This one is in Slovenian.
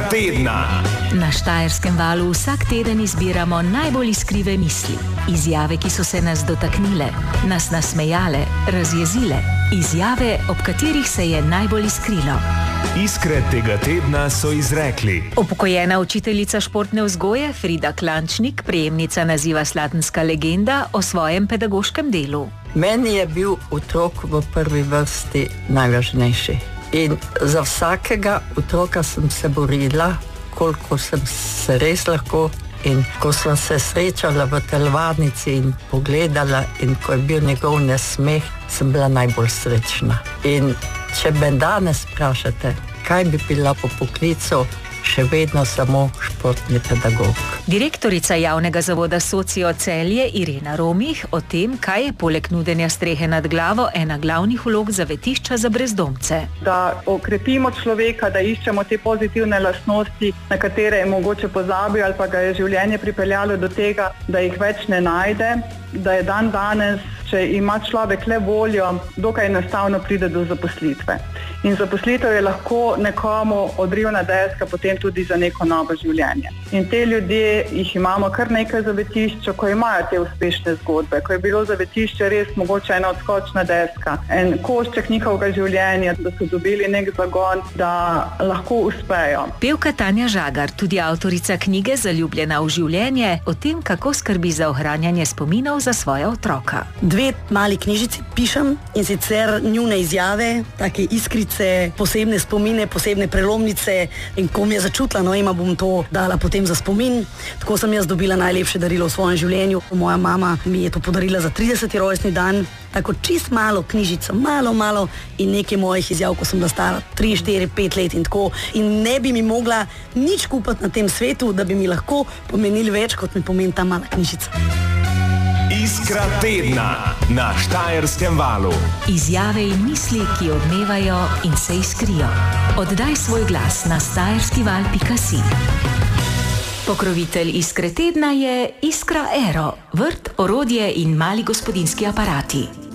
tedna. Na Štajerskem valu vsak teden izbiramo najbolj iskrive misli. Izjave, ki so se nas dotaknile, nas nasmejale, razjezile. Izjave, ob katerih se je najbolj iskrilo. Iskre tega tedna so izrekli Upokojena učiteljica športne vzgoje Frida Klančnik, prejemnica naziva Slatenska legenda, o svojem pedagoškem delu. Meni je bil otrok v prvi vrsti najvažnejši. In za vsakega otroka sem se borila, koliko sem se res lahko. In ko sem se srečala v telovadnici in pogledala, in ko je bil njegov nasmeh, sem bila najbolj srečna. In če me danes vprašate, kaj bi bila po poklicu, še vedno samo športni pedagog. Direktorica javnega zavoda Socio Celje Irena Romih o tem, kaj je poleg nudenja strehe nad glavo ena glavnih vlog zavetišča za brezdomce. Da okrepimo človeka, da iščemo te pozitivne lastnosti, na katere je mogoče pozabil ali pa ga je življenje pripeljalo do tega, da jih več ne najde, da je dan danes, če ima človek le voljo, dokaj enostavno pride do zaposlitve. In zaposlitev je lahko nekomu odrivna deska potem tudi za neko novo življenje. In te ljudje, jih imamo kar nekaj zavetišč, ko imajo te uspešne zgodbe, ko je bilo zavetišče res mogoče ena odskočna deska, en košček njihovega življenja, da so dobili nek zagon, da lahko uspejo. Pevka Tanja Žagar, tudi avtorica knjige Zaljubljena v življenje, o tem, kako skrbi za ohranjanje spominov za svoja otroka. 2 mali knjižici pišem, in sicer njune izjave, take iskrice, posebne spomine, posebne prelomnice, in ko mi je začutila, ima bom to dala potem za spomin. Tako sem jaz dobila najlepše darilo v svojem življenju. Moja mama mi je to podarila za 30. rojstni dan, tako čist malo knjižico, malo in nekaj mojih izjav, ko sem bila stara 3, 4, 5 let in tako. In ne bi mi mogla nič kupiti na tem svetu, da bi mi lahko pomenili več, kot mi pomeni ta mala knjižica. Iskra tedna na Štajerskem valu. Izjave in misli, ki odmevajo in se iskrijo. Oddaj svoj glas na štajerskival.si. Pokrovitelj Iskre tedna je Iskra Aero, vrt, orodje in mali gospodinjski aparati.